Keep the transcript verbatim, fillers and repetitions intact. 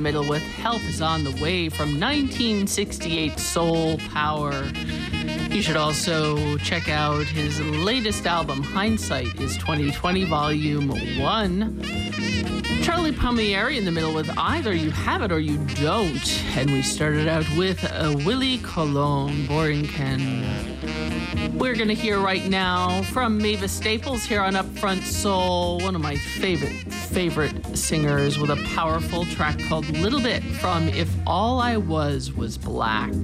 middle with Help Is On The Way from nineteen sixty-eight Soul Power. You should also check out his latest album, Hindsight is twenty twenty, Volume one. Charlie Palmieri in the middle with Either You Have It or You Don't. And we started out with uh, Willie Colon, Boring Ken. We're going to hear right now from Mavis Staples here on Upfront Soul, one of my favorite, favorite singers, with a powerful track called Little Bit from If All I Was Was Black.